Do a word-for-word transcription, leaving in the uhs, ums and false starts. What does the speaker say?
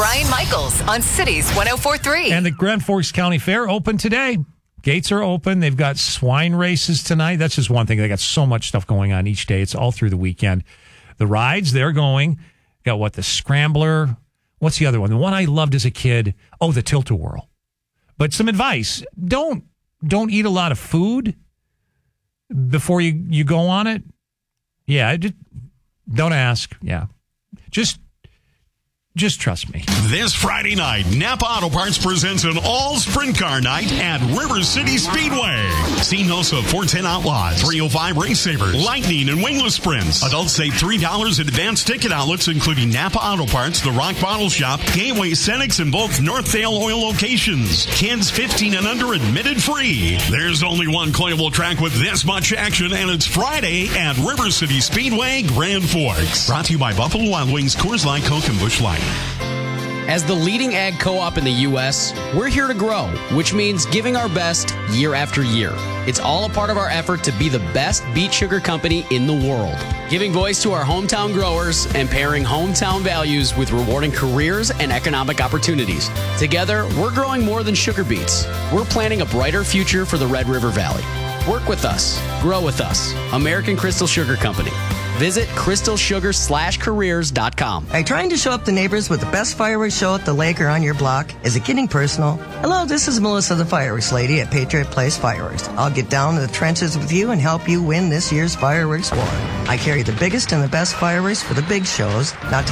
Brian Michaels on Cities one oh four point three. And the Grand Forks County Fair open today. Gates are open. They've got swine races tonight. That's just one thing. They got so much stuff going on each day. It's all through the weekend. The rides, they're going. Got what? The Scrambler. What's the other one? The one I loved as a kid. Oh, the Tilt-A-Whirl. But some advice. Don't don't eat a lot of food before you, you go on it. Yeah, just don't ask. Yeah. Just Just trust me. This Friday night, Napa Auto Parts presents an all-sprint car night at River City Speedway. See N O S A four ten Outlaws, three oh five Race Savers, Lightning, and Wingless Sprints. Adults save three dollars at advanced ticket outlets, including Napa Auto Parts, The Rock Bottle Shop, Gateway Cenex, and both Northdale Oil locations. Kids fifteen and under admitted free. There's only one playable track with this much action, and it's Friday at River City Speedway, Grand Forks. Brought to you by Buffalo Wild Wings, Coors Light, Coke, and Busch Light. As the leading ag co-op in the U S, we're here to grow, which means giving our best year after year. It's all a part of our effort to be the best beet sugar company in the world. Giving voice to our hometown growers and pairing hometown values with rewarding careers and economic opportunities. Together, we're growing more than sugar beets. We're planning a brighter future for the Red River Valley. Work with us. Grow with us. American Crystal Sugar Company. Visit crystal sugar slash careers dot com. Are you trying to show up the neighbors with the best fireworks show at the lake or on your block? Is it getting personal? Hello, this is Melissa, the fireworks lady at Patriot Place Fireworks. I'll get down to the trenches with you and help you win this year's fireworks war. I carry the biggest and the best fireworks for the big shows, not to